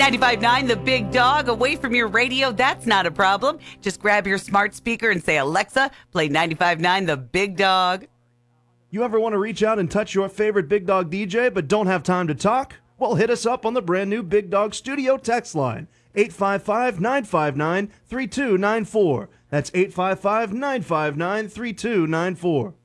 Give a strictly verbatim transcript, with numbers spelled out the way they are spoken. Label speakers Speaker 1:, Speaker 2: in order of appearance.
Speaker 1: ninety-five point nine The Big Dog, away from your radio, that's not a problem. Just grab your smart speaker and say, Alexa, play ninety-five point nine The Big Dog.
Speaker 2: You ever want to reach out and touch your favorite Big Dog D J but don't have time to talk? Well, hit us up on the brand new Big Dog Studio text line, eight five five, nine five nine, three two nine four. That's eight five five, nine five nine, three two nine four.